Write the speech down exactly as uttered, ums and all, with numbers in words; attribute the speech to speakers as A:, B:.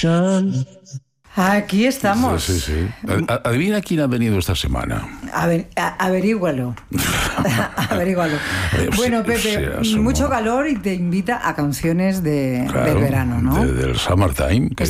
A: ocean.
B: Aquí estamos.
C: Sí, sí. Adivina quién ha venido esta semana.
B: A ver, a, averígualo. Averígualo. Bueno, Pepe, sí, mucho calor y te invita a canciones de,
C: claro,
B: del verano, ¿no?
C: De, del summertime. Que